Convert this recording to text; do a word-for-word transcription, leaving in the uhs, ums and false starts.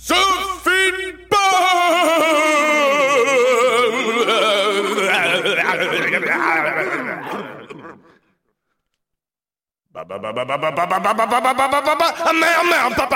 se finit pas. Ba ba ba ba ba ba ba ba ba ba ba ba ba ba ba. Merde, merde, papa.